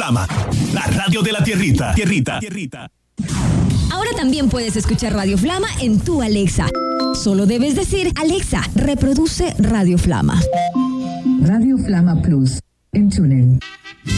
Flama, la radio de la tierrita. Ahora también puedes escuchar Radio Flama en tu Alexa. Solo debes decir: Alexa, reproduce Radio Flama. Radio Flama Plus en TuneIn.